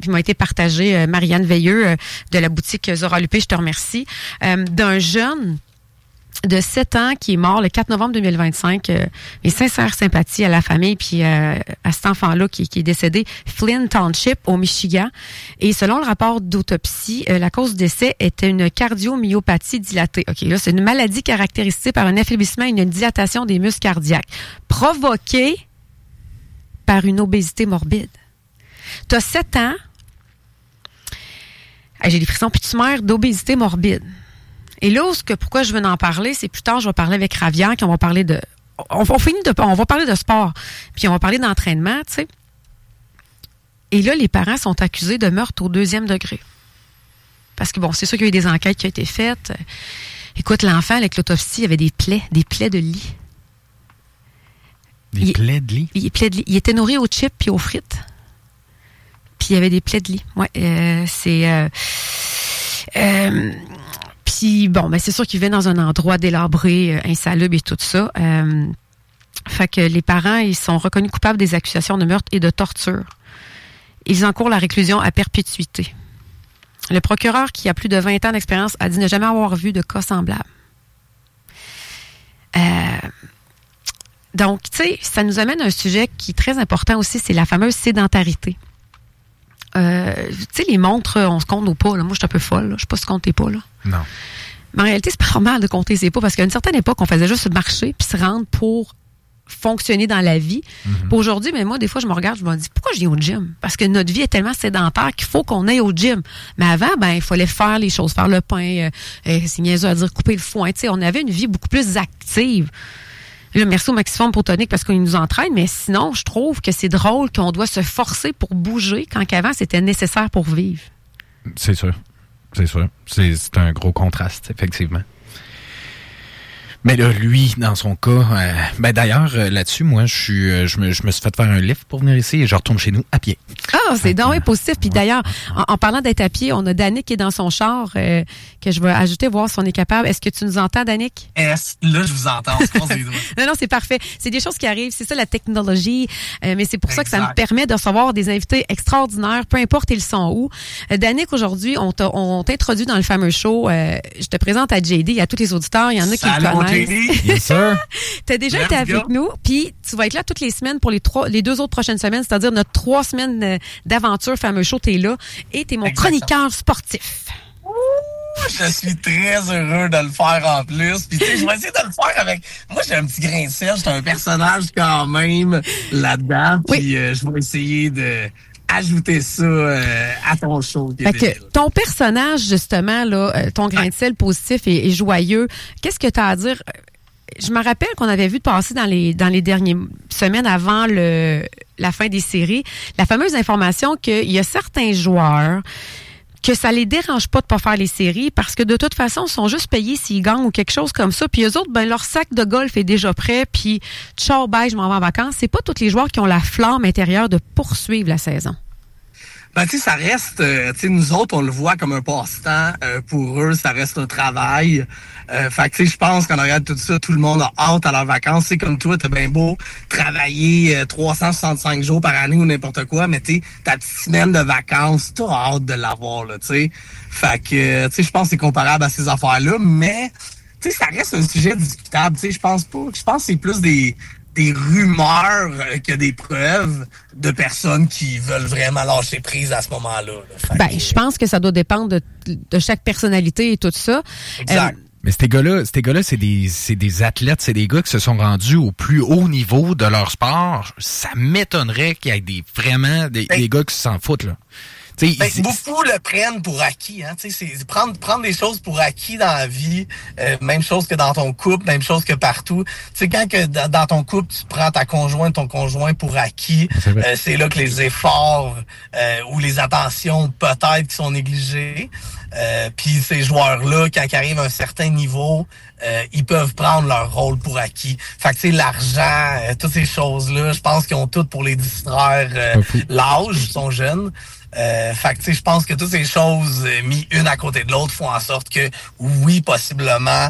puis m'a été partagé, Marianne Veilleux de la boutique Zora Lupé, je te remercie, d'un jeune de 7 ans qui est mort le 4 novembre 2025. Mes sincères sympathies à la famille puis à cet enfant-là qui est décédé, Flint Township au Michigan. Et selon le rapport d'autopsie, la cause du décès était une cardiomyopathie dilatée. OK, là, c'est une maladie caractérisée par un affaiblissement et une dilatation des muscles cardiaques provoquée par une obésité morbide. Tu as 7 ans, j'ai des frissons, puis tu meurs d'obésité morbide. Et là, pourquoi je veux en parler, c'est plus tard, je vais parler avec Ravia, on va parler de... On va parler de sport, puis on va parler d'entraînement, tu sais. Et là, les parents sont accusés de meurtre au 2e degré. Parce que, bon, c'est sûr qu'il y a eu des enquêtes qui ont été faites. Écoute, l'enfant, avec l'autopsie, il y avait des plaies de lit. Des plaies de lit? Il était nourri aux chips puis aux frites. Puis il y avait des plaies de lit. Ouais, Puis, bon, ben c'est sûr qu'il vivait dans un endroit délabré, insalubre et tout ça. Fait que les parents, ils sont reconnus coupables des accusations de meurtre et de torture. Ils encourent la réclusion à perpétuité. Le procureur, qui a plus de 20 ans d'expérience, a dit ne jamais avoir vu de cas semblable. Donc, tu sais, ça nous amène à un sujet qui est très important aussi, c'est la fameuse sédentarité. Tu sais, les montres, on se compte nos pas. Là. Moi, je suis un peu folle. Là. Je sais pas si tu comptes tes pas. Là. Non. Mais en réalité, c'est pas normal de compter ses pas parce qu'à une certaine époque, on faisait juste marcher puis se rendre pour fonctionner dans la vie. Puis aujourd'hui, mais moi, des fois, je me regarde, je me dis, pourquoi je viens au gym? Parce que notre vie est tellement sédentaire qu'il faut qu'on aille au gym. Mais avant, ben, il fallait faire les choses, faire le pain, c'est niaiseux à dire, couper le foin. Tu sais, on avait une vie beaucoup plus active. Là, merci au Maxiform Protonique parce qu'il nous entraîne, mais sinon, je trouve que c'est drôle qu'on doit se forcer pour bouger quand qu'avant, c'était nécessaire pour vivre. C'est sûr. C'est sûr. C'est un gros contraste, effectivement. Mais là, lui, dans son cas, ben d'ailleurs, là-dessus, moi, je me suis fait faire un lift pour venir ici et je retourne chez nous à pied. Ah, c'est donc positif. Puis d'ailleurs, en parlant d'être à pied, on a Danick qui est dans son char, que je vais ajouter, voir si on est capable. Est-ce que tu nous entends, Danick? Là, je vous entends. On se croise les doigts. Non, c'est parfait. C'est des choses qui arrivent. C'est ça, la technologie. Mais c'est pour ça que ça nous permet de recevoir des invités extraordinaires, peu importe ils sont où. Danick, aujourd'hui, on t'introduit dans le fameux show. Je te présente à JD. Il y a tous les auditeurs. Il y en a qui le connaissent. Yes, sir. Tu as déjà été avec nous, puis tu vas être là toutes les semaines pour les 2 autres prochaines semaines, c'est-à-dire notre 3 semaines d'aventure fameux show, t'es là, et t'es mon chroniqueur sportif. Je suis très heureux de le faire en plus. Puis tu sais, je vais essayer de le faire avec... Moi, j'ai un petit grain de sel, j'ai un personnage quand même là-dedans, puis je vais essayer de... ajouter ça à ton show. Fait que ton personnage, justement, là, ton grain de sel positif et joyeux, qu'est-ce que tu as à dire? Je me rappelle qu'on avait vu passer dans les dernières semaines avant la fin des séries, la fameuse information qu'il y a certains joueurs que ça les dérange pas de pas faire les séries parce que de toute façon, ils sont juste payés s'ils gagnent ou quelque chose comme ça. Puis eux autres, ben leur sac de golf est déjà prêt. Puis ciao, bye, je m'en vais en vacances. C'est pas tous les joueurs qui ont la flamme intérieure de poursuivre la saison. Ben, tu sais, ça reste, tu sais, nous autres, on le voit comme un passe-temps. Pour eux, ça reste un travail. Fait que, tu sais, je pense qu'en arrière de tout ça, tout le monde a hâte à leurs vacances. C'est comme toi, t'as bien beau travailler 365 jours par année ou n'importe quoi, mais tu sais, ta petite semaine de vacances, t'as hâte de l'avoir, là, tu sais. Fait que, tu sais, je pense que c'est comparable à ces affaires-là, mais, tu sais, ça reste un sujet discutable. Tu sais, je pense pas. Je pense que c'est plus des rumeurs que des preuves de personnes qui veulent vraiment lâcher prise à ce moment-là. Ben, je pense que ça doit dépendre de chaque personnalité et tout ça. Exact. Mais ces gars-là, c'est des athlètes, c'est des gars qui se sont rendus au plus haut niveau de leur sport. Ça m'étonnerait qu'il y ait des gars qui s'en foutent, là. Beaucoup le prennent pour acquis, hein. C'est prendre des choses pour acquis dans la vie, même chose que dans ton couple, même chose que partout. Tu sais, quand que dans ton couple, tu prends ton conjoint pour acquis, c'est là que les efforts ou les attentions peut-être qui sont négligées. Puis ces joueurs-là, quand ils arrivent à un certain niveau, ils peuvent prendre leur rôle pour acquis. Fait que tu sais, l'argent, toutes ces choses-là, je pense qu'ils ont tout pour les distraire. L'âge, ils sont jeunes. Fait que tu sais, je pense que toutes ces choses mis une à côté de l'autre font en sorte que oui, possiblement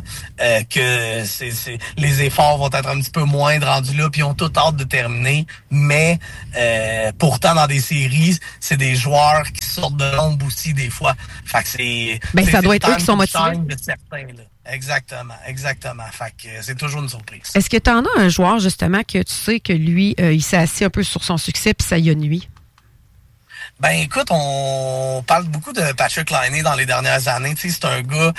que les efforts vont être un petit peu moindres rendus là, puis ils ont tout hâte de terminer, mais pourtant dans des séries, c'est des joueurs qui sortent de l'ombre aussi des fois. Fait que c'est... Ben, c'est ça doit le être eux time qui sont to motivés. shine de certains, là. Exactement. Fait que c'est toujours une surprise. Est-ce que tu en as un joueur, justement, que tu sais que lui, il s'est assis un peu sur son succès puis ça y a nuit? Ben écoute, on parle beaucoup de Patrick Laine dans les dernières années. Tu sais, c'est un gars,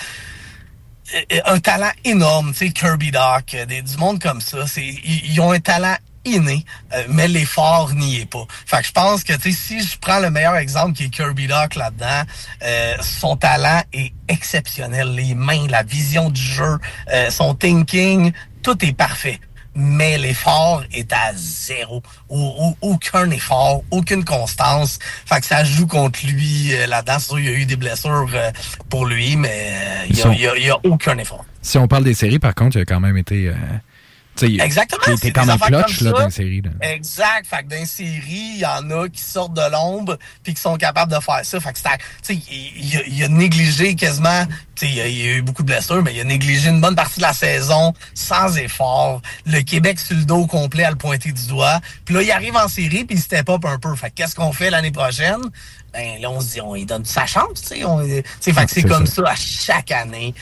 un talent énorme. Tu sais, Kirby Doc, du monde comme ça. Ils ont un talent inné, mais l'effort n'y est pas. Fait que je pense que, tu sais, si je prends le meilleur exemple qui est Kirby Doc là-dedans, son talent est exceptionnel. Les mains, la vision du jeu, son thinking, tout est parfait. Mais l'effort est à zéro. Aucun effort, aucune constance. Fait que ça joue contre lui là-dedans. C'est sûr, il y a eu des blessures pour lui, mais il y a aucun effort. Si on parle des séries, par contre, il a quand même été... Exactement. Il était quand même clutch là, dans les séries. Là. Exact. Fait que dans les séries, il y en a qui sortent de l'ombre puis qui sont capables de faire ça. Fait que il a négligé quasiment... Il y a eu beaucoup de blessures, mais il a négligé une bonne partie de la saison sans effort. Le Québec sur le dos complet à le pointer du doigt. Puis là, il arrive en série puis il step up un peu. Fait que qu'est-ce qu'on fait l'année prochaine? Ben là, on se dit, on lui donne sa chance, tu sais. Fait que c'est comme ça à chaque année.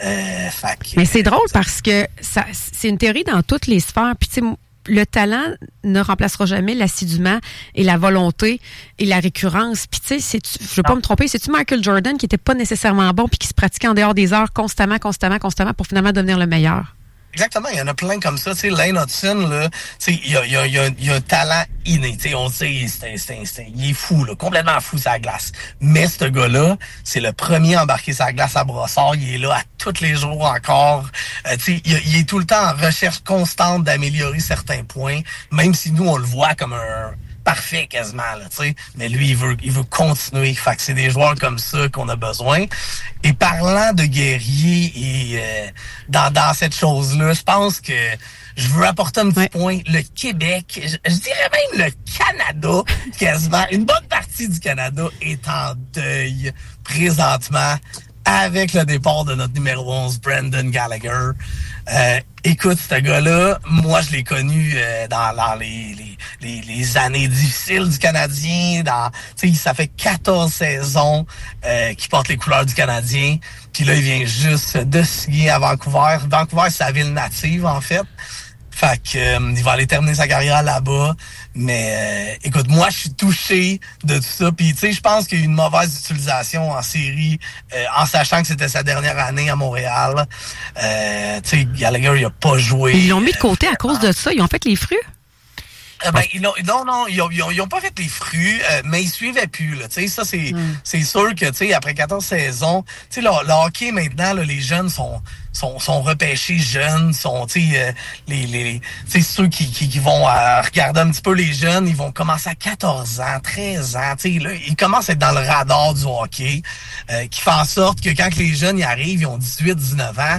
Mais c'est drôle parce que c'est une théorie dans toutes les sphères. Puis tu sais, le talent ne remplacera jamais l'assidûment et la volonté et la récurrence. Puis tu sais, je veux pas me tromper, c'est-tu Michael Jordan qui était pas nécessairement bon puis qui se pratiquait en dehors des heures constamment pour finalement devenir le meilleur? Exactement, il y en a plein comme ça. Tu sais, Lane Hudson, là, tu sais, il y a un talent inné. Tu sais, on sait, il est fou, là, complètement fou sur la glace. Mais ce gars-là, c'est le premier à embarquer sur la glace à Brossard. Il est là à tous les jours encore. Tu sais, il est tout le temps en recherche constante d'améliorer certains points, même si nous, on le voit comme un parfait quasiment, là, tu sais. Mais lui, il veut continuer. Fait que c'est des joueurs comme ça qu'on a besoin. Et parlant de guerrier et dans cette chose-là, je pense que je veux apporter un petit point. Le Québec, je dirais même le Canada, quasiment, une bonne partie du Canada est en deuil présentement avec le départ de notre numéro 11, Brendan Gallagher. Écoute, ce gars-là, moi, je l'ai connu dans les années difficiles du Canadien. Ça fait 14 saisons qu'il porte les couleurs du Canadien. Puis là, il vient juste de signer à Vancouver. Vancouver, c'est sa ville native, en fait. Fait que il va aller terminer sa carrière là-bas. Mais écoute, moi, je suis touché de tout ça. Puis tu sais, je pense qu'il y a eu une mauvaise utilisation en série, en sachant que c'était sa dernière année à Montréal. Tu sais, Gallagher, il a pas joué. Ils l'ont mis de côté à cause de ça. Ils ont fait les fruits. Ils ont pas fait les fruits, mais ils suivaient plus, là. Tu sais, ça, c'est sûr que, tu sais, après 14 saisons, tu sais, le hockey, maintenant, là, les jeunes sont repêchés jeunes, tu sais, ceux qui vont regarder un petit peu les jeunes, ils vont commencer à 14 ans, 13 ans, tu sais, là, ils commencent à être dans le radar du hockey, qui fait en sorte que quand les jeunes y arrivent, ils ont 18, 19 ans,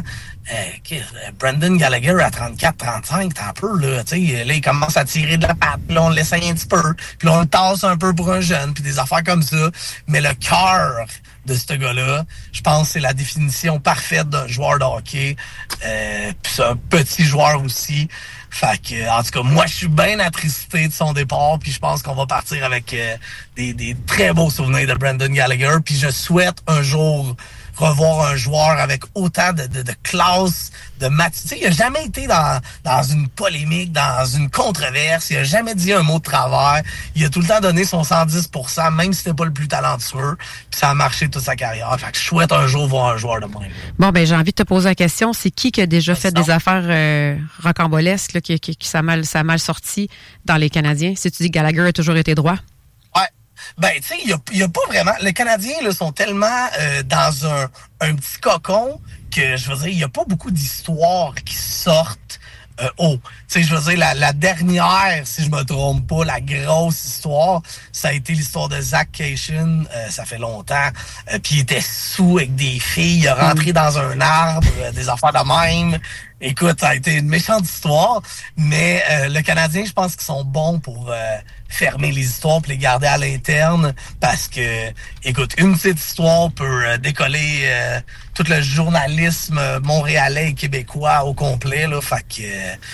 Brendan Gallagher à 34, 35, t'as un peu, là, tu sais, là, il commence à tirer de la patte, puis là, on l'essaye un petit peu, puis là, on le tasse un peu pour un jeune, puis des affaires comme ça. Mais le cœur de ce gars-là, je pense que c'est la définition parfaite d'un joueur de hockey, puis c'est un petit joueur aussi. Fait que, en tout cas, moi, je suis bien attristé de son départ, puis je pense qu'on va partir avec des très beaux souvenirs de Brendan Gallagher, puis je souhaite un jour revoir un joueur avec autant de classe, de maturité. Il a jamais été dans une polémique, dans une controverse. Il a jamais dit un mot de travers. Il a tout le temps donné son 110%, même si c'était pas le plus talentueux. Puis ça a marché toute sa carrière. Fait que je souhaite un jour voir un joueur de même. Bon, ben j'ai envie de te poser la question. C'est qui a déjà fait des affaires rocambolesques, là, qui ça a mal sorti dans les Canadiens? Si tu dis que Gallagher a toujours été droit? Ben, tu sais, il y a pas vraiment... Les Canadiens, là, sont tellement dans un petit cocon que, je veux dire, il y a pas beaucoup d'histoires qui sortent haut. Tu sais, je veux dire, la dernière, si je me trompe pas, la grosse histoire, ça a été l'histoire de Zach Cation. Ça fait longtemps. Puis il était sous avec des filles. Il a rentré dans un arbre, des affaires de même. Écoute, ça a été une méchante histoire. Mais le Canadien, je pense qu'ils sont bons pour fermer les histoires et les garder à l'interne. Parce que, écoute, une petite histoire peut décoller tout le journalisme montréalais et québécois au complet, là. Fait que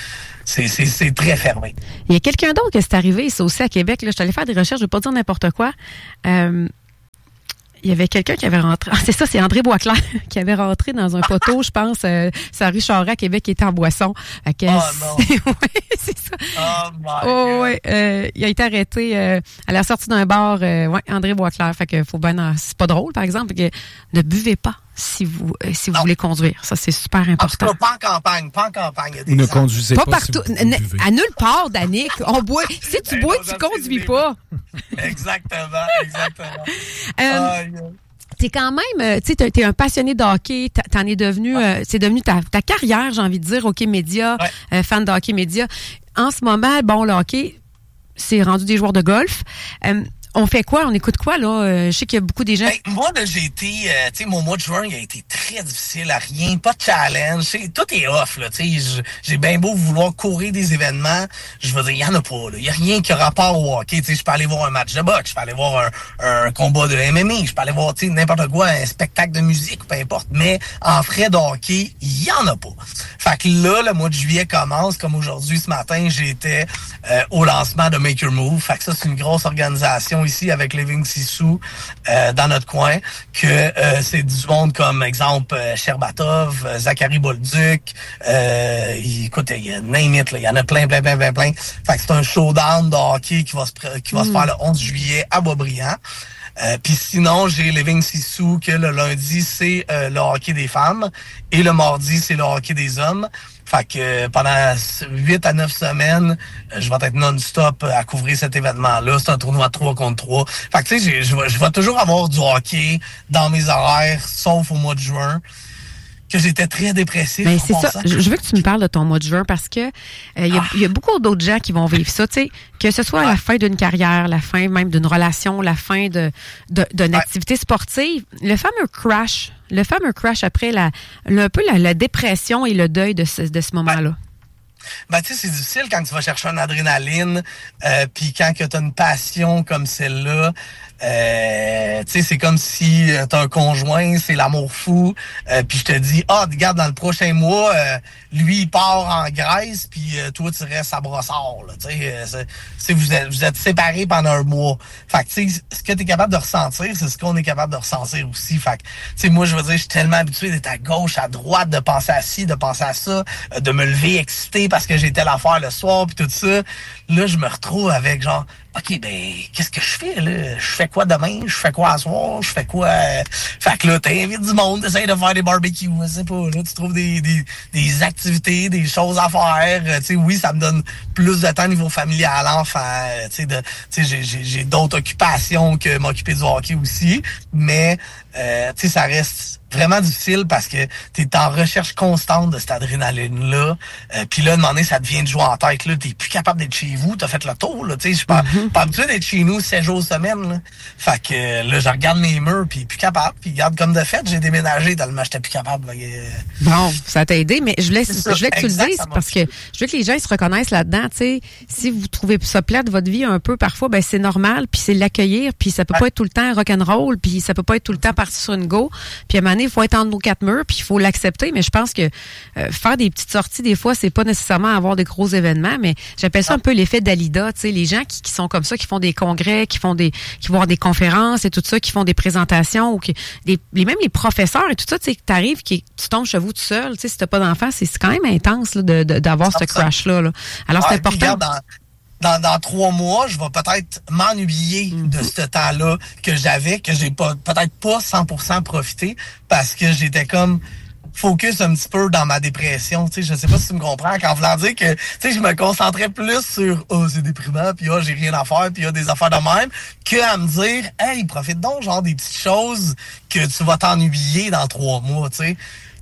c'est très fermé. Il y a quelqu'un d'autre qui est arrivé, c'est aussi à Québec. Là, je suis allée faire des recherches, je ne vais pas dire n'importe quoi. il y avait quelqu'un qui avait rentré. Ah, c'est ça, c'est André Boisclair qui avait rentré dans un poteau, je pense, sur rue Charest à Québec, qui était en boisson. Non. Oui, c'est ça. Oh my God. Ouais, il a été arrêté à la sortie d'un bar. André Boisclair. Fait que faut c'est pas drôle, par exemple. Que ne buvez pas si vous voulez conduire. Ça, c'est super important. En tout cas, pas en campagne. Ou ne conduisez pas partout. Si vous buvez. À nulle part, Danick. On boit. Si tu bois, tu conduis pas. Exactement. T'es quand même, tu sais, t'es un passionné de hockey, t'en es devenu, c'est devenu ta carrière, j'ai envie de dire, hockey média, fan de hockey média. En ce moment, bon, le hockey, c'est rendu des joueurs de golf. On fait quoi? On écoute quoi, là? Je sais qu'il y a beaucoup des gens... Moi, j'ai été... tu sais, mon mois de juin, il a été très difficile à rien. Pas de challenge. Tout est off, là. Tu sais, j'ai bien beau vouloir courir des événements. Je veux dire, il y en a pas, là. Il y a rien qui a rapport au hockey. Tu sais, je peux aller voir un match de boxe. Je peux aller voir un combat de MMA. Je peux aller voir, tu sais, n'importe quoi, un spectacle de musique, peu importe. Mais en frais de hockey, il y en a pas. Fait que là, le mois de juillet commence. Comme aujourd'hui, ce matin, j'étais au lancement de Make Your Move. Fait que ça, c'est une grosse organisation ici avec Living Sissou dans notre coin, que c'est du monde comme exemple Sherbatov, Zachary Bolduc, écoute, il y a name it, il y en a plein. Fait que c'est un showdown de hockey qui va se faire le 11 juillet à Boisbriand. Puis sinon, j'ai Living Sissou que le lundi, c'est le hockey des femmes et le mardi, c'est le hockey des hommes. Fait que pendant 8 à 9 semaines, je vais être non-stop à couvrir cet événement-là. C'est un tournoi de 3 contre 3. Fait que tu sais, je vais toujours avoir du hockey dans mes horaires, sauf au mois de juin, que j'étais très dépressif. Ben, c'est ça. Je veux que tu me parles de ton mois de juin parce que il y a beaucoup d'autres gens qui vont vivre ça, tu sais, que ce soit la fin d'une carrière, la fin même d'une relation, la fin d'une activité sportive, le fameux crash après un peu la dépression et le deuil de ce moment-là. Ben, tu sais, c'est difficile quand tu vas chercher une adrénaline, puis quand tu as une passion comme celle-là, tu sais, c'est comme si t'as un conjoint, c'est l'amour fou, puis je te dis, regarde, dans le prochain mois, lui, il part en Grèce, puis toi, tu restes à Brossard, là, tu sais, vous êtes séparés pendant un mois. Fait que, tu sais, ce que t'es capable de ressentir, c'est ce qu'on est capable de ressentir aussi. Fait que, tu sais, moi, je veux dire, je suis tellement habitué d'être à gauche, à droite, de penser à ci, de penser à ça, de me lever excité parce que j'ai telle affaire le soir, puis tout ça. Là, je me retrouve avec genre, OK, ben, qu'est-ce que je fais, là? Je fais quoi demain? Je fais quoi à soir? Je fais quoi? Fait que là, t'invites du monde, t'essayes de faire des barbecues, je sais pas, là, tu trouves des activités, des choses à faire. Tu sais, oui, ça me donne plus de temps au niveau familial, enfant. Tu sais, j'ai d'autres occupations que m'occuper du hockey aussi, mais, tu sais, ça reste vraiment difficile parce que t'es en recherche constante de cette adrénaline-là. Puis là, à un moment donné, ça devient de jouer en tête. Là, t'es plus capable d'être chez vous. T'as fait le tour. Là, je suis pas habitué d'être chez nous 7 jours semaine. Là. Fait que là, je regarde mes murs puis plus capable. Puis regarde, comme de fait, j'ai déménagé tellement j'étais plus capable. Là, bon, ça t'a aidé, mais je voulais que tu le dises parce que je veux que les gens ils se reconnaissent là-dedans. T'sais. Si vous trouvez ça plate votre vie un peu parfois, ben c'est normal. Puis c'est l'accueillir. Puis ça peut pas être tout le temps rock'n'roll. Puis ça peut pas être tout le temps parti sur une go. Puis à un moment donné, il faut être entre nos 4 murs, puis il faut l'accepter. Mais je pense que faire des petites sorties, des fois, c'est pas nécessairement avoir de gros événements, mais j'appelle ça un peu l'effet Dalida. Tu sais, les gens qui sont comme ça, qui font des congrès, qui vont avoir des conférences et tout ça, qui font des présentations, ou même les professeurs et tout ça, tu sais, que t'arrives, tu tombes chez vous tout seul, tu sais, si t'as pas d'enfant, c'est quand même intense là, d'avoir ce crash-là. Là. Alors, c'est important. Dans 3 mois, je vais peut-être m'ennuyer de ce temps-là que j'avais, que j'ai peut-être pas 100% profité parce que j'étais comme focus un petit peu dans ma dépression. Tu sais, je sais pas si tu me comprends quand voulant dire que tu sais, je me concentrais plus sur c'est déprimant, puis j'ai rien à faire, puis des affaires de même, que à me dire hey, profite donc genre des petites choses que tu vas t'ennuyer dans 3 mois, tu sais.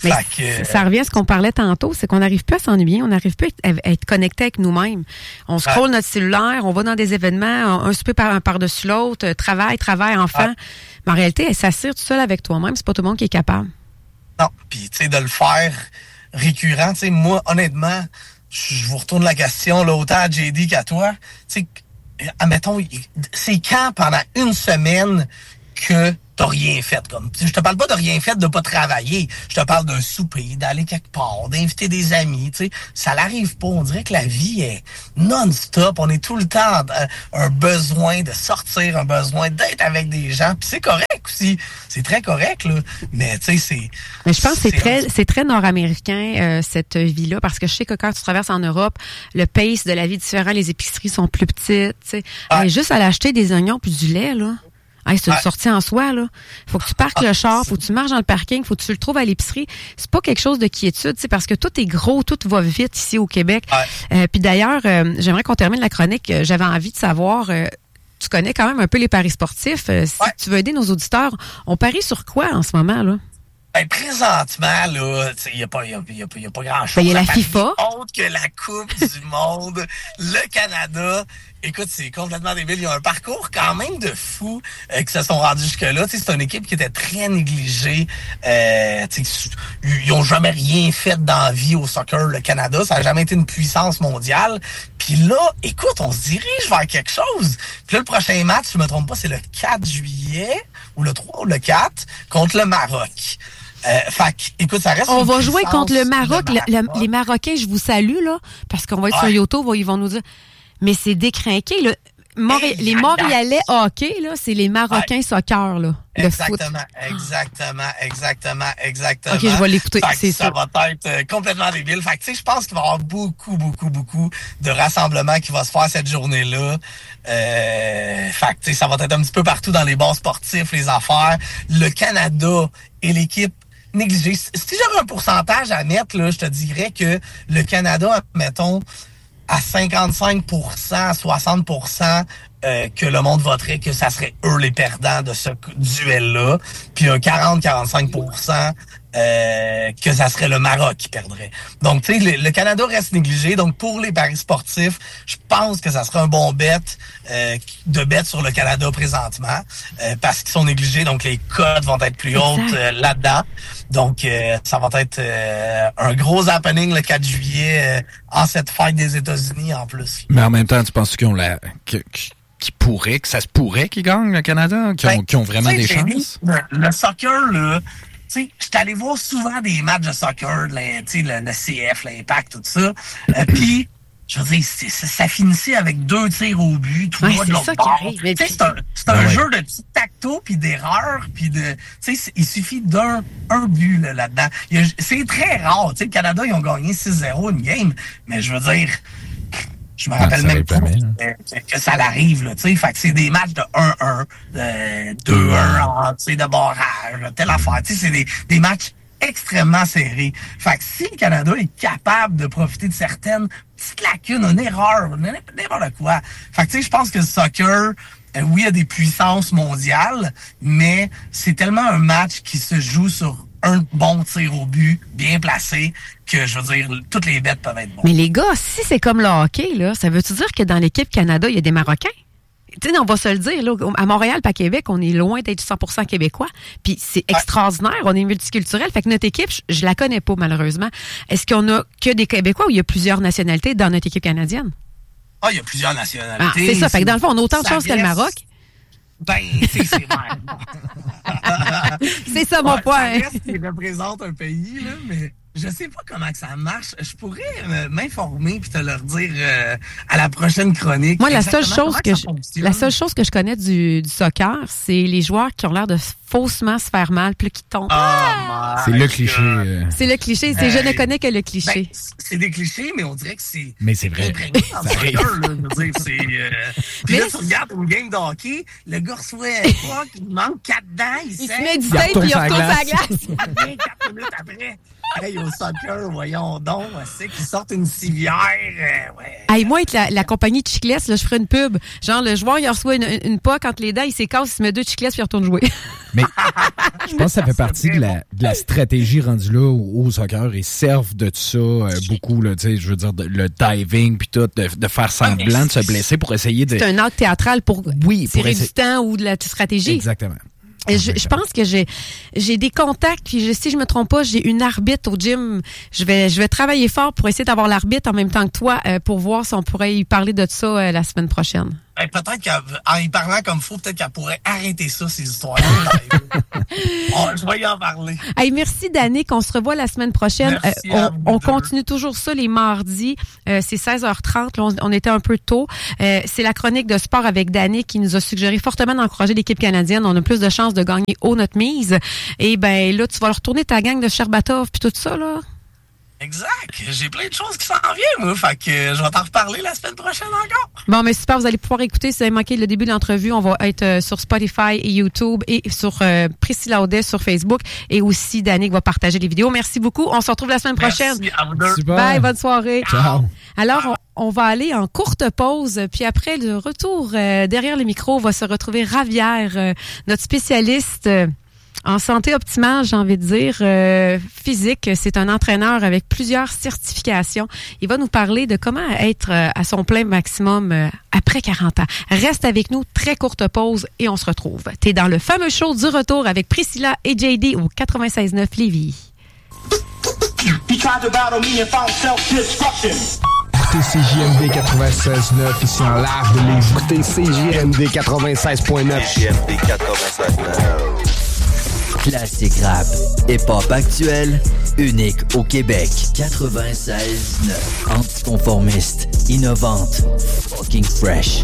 Ça revient à ce qu'on parlait tantôt, c'est qu'on n'arrive plus à s'ennuyer, on n'arrive plus à être connecté avec nous-mêmes. On scrolle notre cellulaire, on va dans des événements, un souper par-dessus l'autre, travail, enfant. Mais en réalité, s'assire tout seul avec toi-même, c'est pas tout le monde qui est capable. Non, puis tu sais, de le faire récurrent, tu sais, moi, honnêtement, je vous retourne la question, là, autant à JD qu'à toi, tu sais, admettons, c'est quand pendant une semaine que t'as rien fait, comme. Je te parle pas de rien fait, de pas travailler. Je te parle d'un souper, d'aller quelque part, d'inviter des amis, tu sais. Ça n'arrive pas. On dirait que la vie est non-stop. On est tout le temps un besoin de sortir, un besoin d'être avec des gens. Puis c'est correct coup-ci, c'est très correct, là. Mais, tu sais, Mais je pense que c'est très nord-américain, cette vie-là, parce que je sais que quand tu traverses en Europe, le pace de la vie est différent, les épiceries sont plus petites, tu sais. Juste à l'acheter des oignons puis du lait, là. C'est une sortie en soi, là. Faut que tu parques le char, faut que tu marches dans le parking, faut que tu le trouves à l'épicerie. C'est pas quelque chose de quiétude, tu sais, parce que tout est gros, tout va vite ici au Québec. Puis d'ailleurs, j'aimerais qu'on termine la chronique. J'avais envie de savoir, tu connais quand même un peu les paris sportifs. Si tu veux aider nos auditeurs, on parie sur quoi en ce moment, là? Présentement, là, il n'y a pas grand-chose. Il y a la FIFA. Autre que la Coupe du Monde, le Canada. Écoute, c'est complètement débile. Il y a un parcours quand même de fous qui se sont rendus jusque-là. C'est une équipe qui était très négligée. Ils ont jamais rien fait dans la vie au soccer, le Canada. Ça n'a jamais été une puissance mondiale. Puis là, écoute, on se dirige vers quelque chose. Puis là, le prochain match, si je me trompe pas, c'est le 4 juillet, ou le 3 ou le 4, contre le Maroc. Écoute, ça reste. On va jouer contre le Maroc. Les Marocains, je vous salue, là, parce qu'on va être sur YouTube, ils vont nous dire. Mais c'est décrinqué, là. Les Montréalais hockey, là, c'est les Marocains soccer, là. Exactement. OK, je vais l'écouter, c'est ça. Ça va être complètement débile. Fait que, tu sais, je pense qu'il va y avoir beaucoup de rassemblements qui vont se faire cette journée-là. Fait que, tu sais, ça va être un petit peu partout dans les bars sportifs, les affaires. Le Canada et l'équipe négligée. Si j'avais un pourcentage à mettre, là, je te dirais que le Canada, mettons, à 55%, 60%, que le monde voterait que ça serait eux les perdants de ce duel-là. Puis un 40-45%, que ça serait le Maroc qui perdrait. Donc, tu sais, le Canada reste négligé. Donc, pour les paris sportifs, je pense que ça serait un bon bet de bet sur le Canada présentement parce qu'ils sont négligés. Donc, les cotes vont être plus hautes là-dedans. Donc, ça va être un gros happening le 4 juillet en cette fête des États-Unis en plus. Mais en même temps, tu penses qu'ils ont que ça se pourrait qu'ils gagnent le Canada, qu'ils ont vraiment des chances? Le soccer, là, tu sais, j'étais allé voir souvent des matchs de soccer, tu sais, le CF, l'Impact, tout ça. Puis, je veux dire, ça finissait avec 2 tirs au but, 3 de l'autre bord. C'est un jeu de tic-tac-toe, puis d'erreurs, puis de... Tu sais, il suffit d'un but là-dedans. C'est très rare. Tu sais, le Canada, ils ont gagné 6-0 une game, mais je veux dire... Je me rappelle même pas que ça l'arrive, là, tu sais. Fait que c'est des matchs de 1-1, de 2-1, tu sais, de barrage, telle affaire. Tu sais, c'est des matchs extrêmement serrés. Fait que si le Canada est capable de profiter de certaines petites lacunes, une erreur, n'importe quoi. Fait que, tu sais, je pense que le soccer, oui, il y a des puissances mondiales, mais c'est tellement un match qui se joue sur un bon tir au but, bien placé, que, je veux dire, toutes les bêtes peuvent être bonnes. Mais les gars, si c'est comme le hockey, là, ça veut-tu dire que dans l'équipe Canada, il y a des Marocains? Tu sais, on va se le dire, là, à Montréal, pas Québec, on est loin d'être 100% québécois. Puis c'est extraordinaire, on est multiculturel. Fait que notre équipe, je la connais pas, malheureusement. Est-ce qu'on a que des Québécois ou il y a plusieurs nationalités dans notre équipe canadienne? Il y a plusieurs nationalités. C'est ça. Fait que dans le fond, on a autant de choses que le Maroc. C'est vrai. C'est ça mon point. Il représente un pays, là, mais je sais pas comment que ça marche. Je pourrais m'informer puis te le redire à la prochaine chronique. Moi, la seule chose que je connais du soccer, c'est les joueurs qui ont l'air de faussement se faire mal puis qui tombent. C'est le cliché. C'est le cliché. Je ne connais que le cliché. C'est des clichés, mais on dirait que c'est. Mais c'est vrai. Ça arrive. Là, je veux dire, puis là, tu regardes une game de hockey, le gars reçoit un puck, il manque 4 dents, il se met du tape puis il retourne sa glace. 4 minutes après. Hey, au soccer, voyons donc, c'est qu'ils sortent une civière. Hey, moi, avec la compagnie de Chiclets, là, je ferais une pub. Genre, le joueur, il reçoit une poque entre les dents, il s'écasse, il se met 2 Chiclets puis il retourne jouer. Mais je pense que ça fait partie de la stratégie rendue là au soccer. Ils servent de ça beaucoup, là, tu sais, je veux dire, le diving puis tout, de faire semblant de se blesser pour essayer de... C'est un acte théâtral pour tirer du temps ou de la stratégie. Exactement. Je pense que j'ai des contacts, puis si je me trompe pas, j'ai une arbitre au gym. Je vais travailler fort pour essayer d'avoir l'arbitre en même temps que toi pour voir si on pourrait y parler de ça la semaine prochaine. Peut-être qu'en y parlant comme faut, peut-être qu'elle pourrait arrêter ça, ces histoires-là. Je vais y en parler. Hey, merci, Danick. On se revoit la semaine prochaine. On continue toujours ça les mardis. C'est 16h30. Là, on était un peu tôt. C'est la chronique de sport avec Danick qui nous a suggéré fortement d'encourager l'équipe canadienne. On a plus de chances de gagner haut notre mise. Et ben là, tu vas leur retourner ta gang de Sherbatov puis tout ça, là. Exact. J'ai plein de choses qui s'en viennent, moi. Fait que je vais t'en reparler la semaine prochaine encore. Bon, mais super. Vous allez pouvoir écouter. Si vous avez manqué le début de l'entrevue, on va être sur Spotify et YouTube et sur Priscilla Audet sur Facebook. Et aussi, Danick va partager les vidéos. Merci beaucoup. On se retrouve la semaine prochaine. Merci à vous deux. Super. Bye, bonne soirée. Ciao. Alors, on va aller en courte pause. Puis après le retour derrière le micro, va se retrouver Ravière, notre spécialiste en santé optimale, j'ai envie de dire, physique. C'est un entraîneur avec plusieurs certifications. Il va nous parler de comment être à son plein maximum après 40 ans. Reste avec nous, très courte pause et on se retrouve. T'es dans le fameux show du retour avec Priscilla et JD au 96.9 Lévis. Écoutez CJMD 96.9 ici en live de Lévis. Écoutez CJMD 96.9. CJMD 96.9. Classique rap, hip-hop actuel, unique au Québec. 96.9. Anticonformiste, innovante, fucking fresh.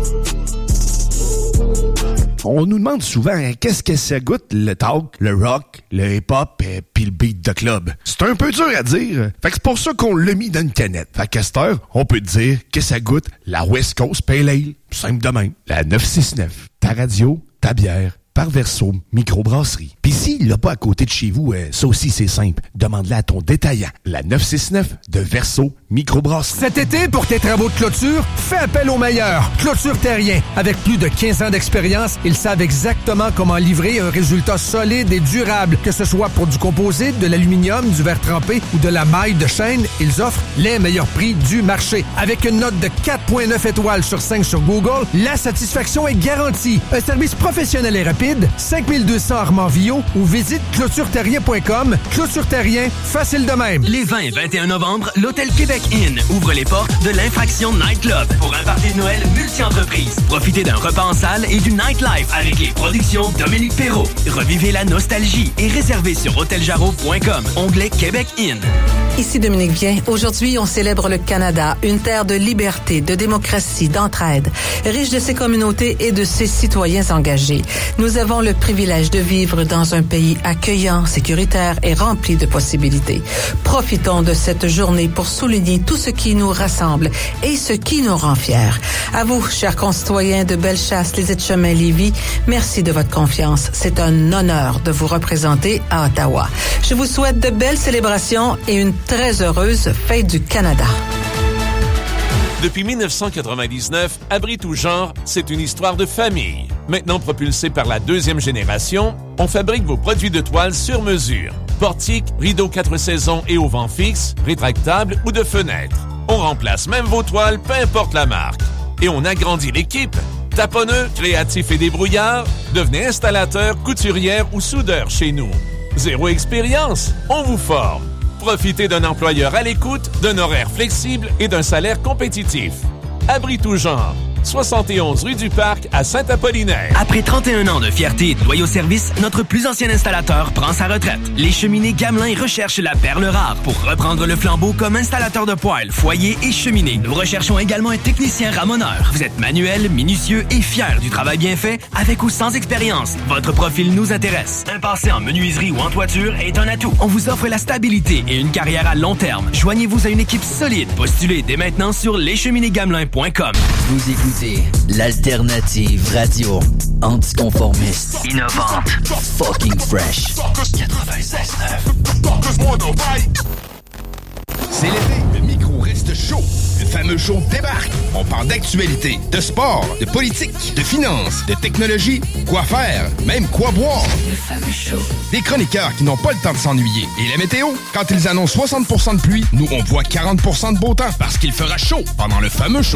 On nous demande souvent qu'est-ce que ça goûte le talk, le rock, le hip-hop puis le beat de club. C'est un peu dur à dire. Fait que c'est pour ça qu'on l'a mis dans une canette. Fait qu'à cette heure, on peut dire que ça goûte la West Coast Pale Ale. Simple de même. La 969. Ta radio, ta bière. Par Verso Microbrasserie. Pis s'il l'a pas à côté de chez vous, ça aussi c'est simple. Demande-la à ton détaillant. La 969 de Verso Microbrasserie. Cet été, pour tes travaux de clôture, fais appel aux meilleurs. Clôture Terrien. Avec plus de 15 ans d'expérience, ils savent exactement comment livrer un résultat solide et durable. Que ce soit pour du composite, de l'aluminium, du verre trempé ou de la maille de chêne, ils offrent les meilleurs prix du marché. Avec une note de 4.9 étoiles sur 5 sur Google, la satisfaction est garantie. Un service professionnel et rapide. 5200 Armand-Villot ou visite clôtureterrien.com. Clôture Terrien, facile de même. Les 20 et 21 novembre, l'Hôtel Québec Inn ouvre les portes de l'Infraction Night Club pour un party de Noël multi-entreprise. Profitez d'un repas en salle et du nightlife avec les productions Dominique Perrault. Revivez la nostalgie et réservez sur hôteljarreau.com, onglet Québec Inn. Ici Dominique Vien. Aujourd'hui, on célèbre le Canada, une terre de liberté, de démocratie, d'entraide, riche de ses communautés et de ses citoyens engagés. Nous avons le privilège de vivre dans un pays accueillant, sécuritaire et rempli de possibilités. Profitons de cette journée pour souligner tout ce qui nous rassemble et ce qui nous rend fiers. À vous, chers concitoyens de Bellechasse, les Aides-Chemins, Lévis, merci de votre confiance. C'est un honneur de vous représenter à Ottawa. Je vous souhaite de belles célébrations et une très heureuse fête du Canada. Depuis 1999, Abri tout genre, c'est une histoire de famille. Maintenant propulsé par la deuxième génération, on fabrique vos produits de toile sur mesure. Portiques, rideaux 4 saisons et auvents fixes, rétractables ou de fenêtres. On remplace même vos toiles, peu importe la marque. Et on agrandit l'équipe. Taponneux, créatifs et débrouillards, devenez installateur, couturière ou soudeur chez nous. Zéro expérience, on vous forme. Profitez d'un employeur à l'écoute, d'un horaire flexible et d'un salaire compétitif. Abri tout genre. 71 rue du Parc à Saint-Apollinaire. Après 31 ans de fierté et de loyaux services, notre plus ancien installateur prend sa retraite. Les Cheminées Gamelin recherchent la perle rare pour reprendre le flambeau comme installateur de poêles, foyers et cheminées. Nous recherchons également un technicien ramoneur. Vous êtes manuel, minutieux et fier du travail bien fait, avec ou sans expérience. Votre profil nous intéresse. Un passé en menuiserie ou en toiture est un atout. On vous offre la stabilité et une carrière à long terme. Joignez-vous à une équipe solide. Postulez dès maintenant sur lescheminéesgamelin.com. Vous écoutez l'alternative radio, anticonformiste, innovante, fucking fresh. 96.9. C'est l'été, le micro reste chaud. Le fameux show débarque. On parle d'actualité, de sport, de politique, de finances, de technologie, quoi faire, même quoi boire. Le fameux show. Des chroniqueurs qui n'ont pas le temps de s'ennuyer. Et la météo, quand ils annoncent 60% de pluie, nous on voit 40% de beau temps parce qu'il fera chaud pendant le fameux show.